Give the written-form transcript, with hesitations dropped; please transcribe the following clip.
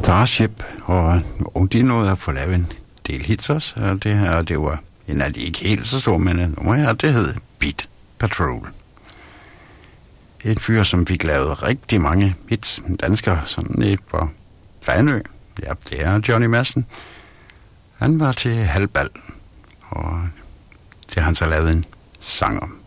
Starship, og de nåede at få lavet en del hits også, og det var en af de ikke helt så store, men nummer her, det hed Beat Patrol. En fyr, som fik lavet rigtig mange hits, danskere, sådan nede på Fanø. Ja, det er Johnny Madsen. Han var til halvbal, og det har han så lavet en sang om.